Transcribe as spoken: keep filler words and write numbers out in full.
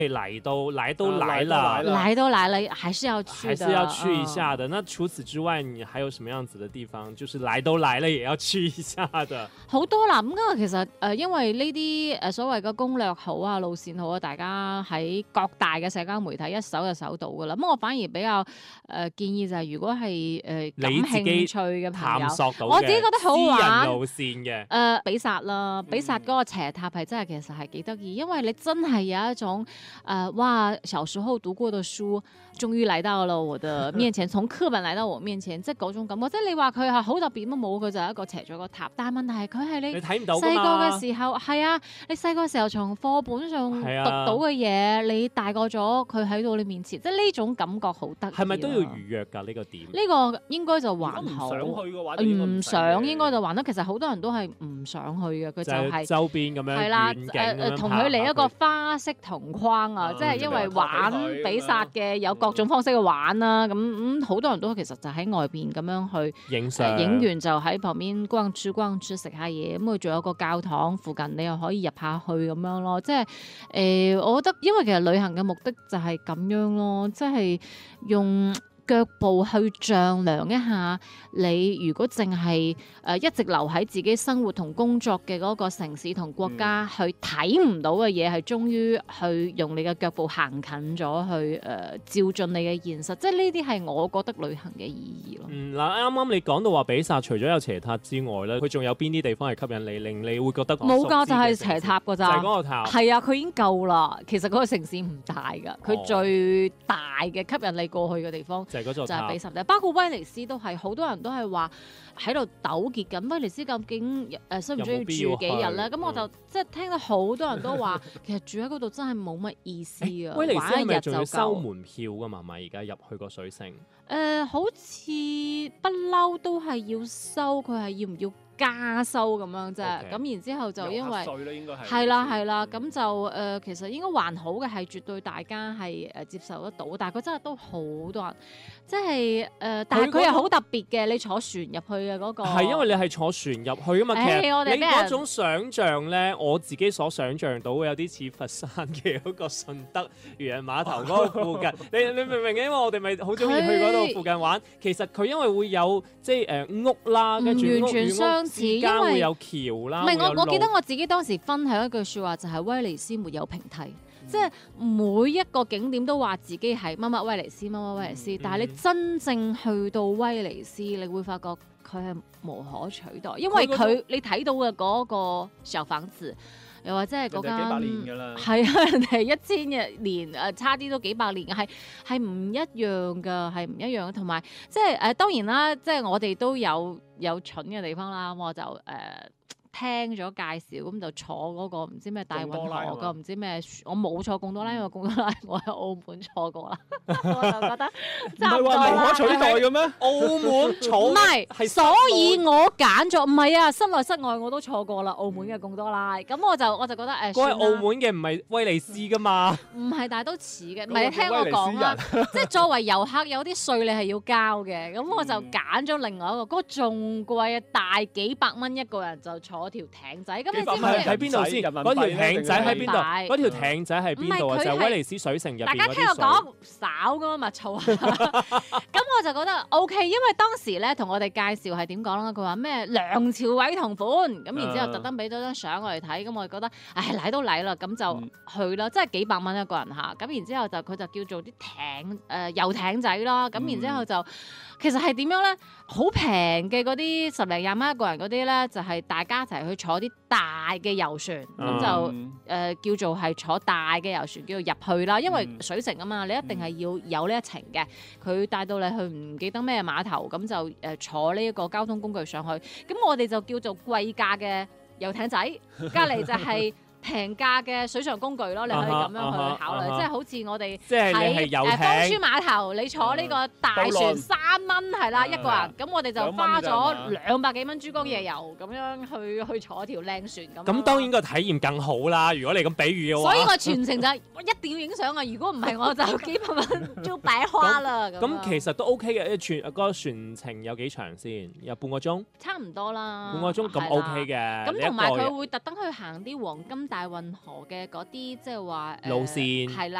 嚟都來都來了， 來都來了，還是要去的， 還是要去一下的。嗯、那除此之外，你還有什麼樣子的地方，就是來都來了也要去一下的？ 好多啦，咁啊，其實誒、呃，因為呢啲誒所謂嘅攻略好啊、路線好啊，大家喺各大嘅社交媒體一搜就搜到噶啦。咁我反而比較誒、呃、建議就係，如果係誒、呃、感興趣嘅朋友，我自己覺得好玩路線嘅誒比薩啦，比薩嗰個斜塔係真係其實係幾得意，因為你真係有一種。誒、呃，哇！小時候讀過的書，終於來到了我的面前，從課本來到我面前，即係嗰種感覺。即係你話佢係好特別乜冇，佢就係一個斜咗個塔。但係問題係佢係你睇唔到細個嘅時候，係啊，你細個嘅時候從課本上讀到嘅嘢，啊、你大個咗佢喺到你面前，即係呢種感覺好得意。 係咪都要預約㗎呢、呢個點？ 呢個應該就還好。 唔想去嘅話， 唔想應該就還得。其實好多人都係唔想去嘅，佢就係、是、 周邊咁樣係啦，誒誒，同佢嚟一個花式同框。啊、即係因為玩比薩嘅有各種方式去玩啦，咁咁好多人都其實就喺外邊咁樣去影相，影、呃、完就喺旁邊逛住逛住食下嘢，咁佢仲有個教堂附近，你又可以入下去咁樣咯。即係誒、呃，我覺得因為其實旅行嘅目的就係咁樣咯，即係用腳步去丈量一下，你如果淨係誒一直留喺自己生活同工作嘅嗰個城市同國家，嗯、去睇唔到嘅嘢，係終於去用你嘅腳步行近咗去誒、呃、照進你嘅現實，即係呢啲係我覺得旅行嘅意義咯。 嗯，嗱，啱啱你講到話比薩除咗有斜塔之外咧，佢仲有邊啲地方係吸引你，令你會覺得冇㗎，就係斜塔㗎咋， 就係嗰個塔。 係啊，佢已經夠啦。其實嗰個城市唔大㗎，佢、哦、最大嘅吸引你過去嘅地方。就係比薩，包括威尼斯都係，好多人都係話喺度糾結緊威尼斯究竟誒需唔需要住幾日咧？咁我就、嗯、即係聽到好多人都話，其實住喺嗰度真係冇乜意思啊！ 威尼斯係咪仲要收玩一日就夠門票㗎嘛？咪而家入去個水城？誒、 呃，好似不嬲都係要收，佢係要唔要？加收咁樣啫，咁 Okay. 然之後就因為係啦係啦，咁就誒、呃、其實應該還好嘅，係絕對大家係誒接受得到，但係佢真係都好多人，即係誒、呃，但係佢又好特別嘅，你坐船入去嘅嗰、那個係因為你係坐船入去啊嘛， 欸、 其實你嗰種想想像咧，我自己所想像到有啲似佛山嘅嗰個順德漁人碼頭嗰個附近，你你明唔明嘅？因為我哋咪好中意去嗰度附近玩，其實佢因為會有即係誒、呃、屋啦，跟住完全相似，因為會有橋啦。 唔係我我記得我自己當時分享一句説話，就係、是、威尼斯沒有平梯，嗯、即係每一個景點都話自己係乜乜威尼斯，乜乜威尼斯，嗯、但係你真正去到威尼斯，你會發覺佢係無可取代，因為佢你睇到嘅嗰個小房子。又或者係嗰間幾百年㗎啦，係啊，人哋一千日年誒，差啲都幾百年嘅，係係唔一樣㗎，係唔一樣。同埋即係誒、呃，當然啦，即係我哋都有有蠢嘅地方啦。咁我就誒。呃聽咗介紹咁就坐嗰個唔知咩大運河個唔知咩，我冇坐貢多拉，因為貢多拉我喺澳門坐過啦，我就覺得唔係話無可取代嘅咩？ 澳門坐唔係，所以我揀咗唔係啊，室內室外我都坐過啦，澳門嘅貢多拉，咁我就我就覺得誒， 嗰係澳門嘅唔係威尼斯噶嘛？唔係，但係都似嘅，唔係聽我講啦，即係作為遊客有啲稅你係要交嘅，咁我就揀咗另外一個，嗰個仲貴啊，大幾百蚊一個人就坐。嗰條艇仔，咁你知唔知喺邊度先？ 嗰條艇仔喺邊度？嗰條艇仔喺邊度啊？就威尼斯水城入邊嗰啲水。大家聽我講，少噶嘛，嘈啊！咁我就覺得 OK， 因為當時咧同我哋介紹係點講啦？佢話咩梁朝偉同款，咁然之後特登俾咗張相我哋睇，咁我哋覺得唉嚟都嚟啦，咁就去啦，即係幾百蚊一個人嚇。咁然之後就佢就叫做啲艇誒遊艇仔啦。咁然之後就其實係點樣咧？好平嘅嗰啲十零廿蚊一個人嗰啲咧，就係大家一齊去坐啲大嘅遊船，咁、嗯、就誒、呃、叫做係坐大嘅遊船，叫做入去啦。因為水城啊嘛，你一定係要有呢一程嘅。佢帶到你去唔記得咩碼頭，咁就誒坐呢一個交通工具上去。咁我哋就叫做貴價嘅遊艇仔，隔離就係平價嘅水上工具咯，你可以咁樣去考慮，uh huh, uh huh. 即係好似我哋喺誒芳村碼頭，你坐呢個大船三蚊係啦一個人，咁我哋就花咗兩百幾蚊珠江夜遊咁樣去去坐條靚船咁。咁當然個體驗更好啦，如果你咁比喻嘅話。 所以我全程就我一定要影相啊！如果唔係我就幾百蚊都白花啦。 咁其實都 OK 嘅，船個船程有幾長先？有半個鐘？ 差唔多啦。 半個鐘咁 OK 嘅。 咁同埋佢會特登去行啲黃金大運河嘅嗰啲即係話路線係啦。